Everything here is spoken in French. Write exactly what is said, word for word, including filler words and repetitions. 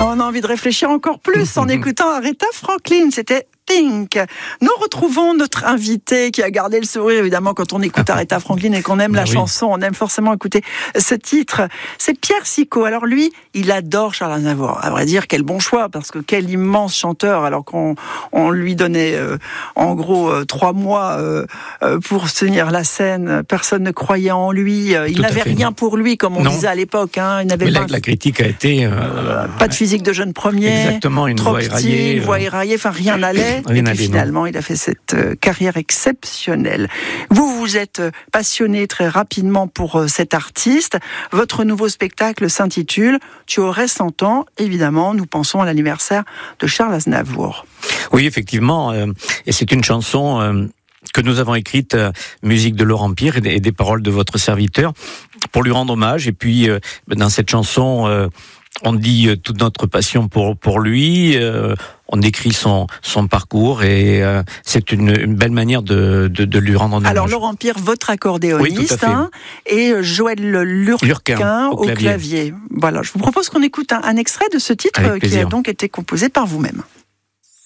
On a envie de réfléchir encore plus en écoutant Aretha Franklin. C'était Think. Nous retrouvons notre invité qui a gardé le sourire, évidemment, quand on écoute Aretha Franklin et qu'on aime la oui. chanson, on aime forcément écouter ce titre. C'est Pierre Sicot. Alors lui, il adore Charles Aznavour. À vrai dire, quel bon choix, parce que quel immense chanteur, alors qu'on on lui donnait euh, en gros euh, trois mois euh, euh, pour tenir la scène. Personne ne croyait en lui. Euh, il Tout à n'avait fait, rien non. pour lui, comme on Non. disait à l'époque. Hein. Il n'avait Mais pas la, la critique a été... Euh, pas de physique de jeune premier, exactement, une trop voix petit, éraillée, une voix euh, éraillée, enfin rien n'allait. rien et puis n'allait, finalement, il a fait cette euh, carrière exceptionnelle. Vous, vous êtes euh, passionné très rapidement pour euh, cet artiste. Votre nouveau spectacle s'intitule « Tu aurais cent ans ». Évidemment, nous pensons à l'anniversaire de Charles Aznavour. Oui, effectivement, euh, et c'est une chanson... Euh, que nous avons écrite, euh, musique de Laurent Pierre et des, et des paroles de votre serviteur, pour lui rendre hommage. Et puis, euh, dans cette chanson, euh, on dit euh, toute notre passion pour pour lui. Euh, on décrit son son parcours et euh, c'est une, une belle manière de, de de lui rendre hommage. Alors Laurent Pierre, votre accordéoniste, oui, tout à fait. hein, et Joël Lurquin, Lurquin au, au clavier. clavier. Voilà, je vous propose qu'on écoute un, un extrait de ce titre Avec qui a plaisir. donc été composé par vous-même.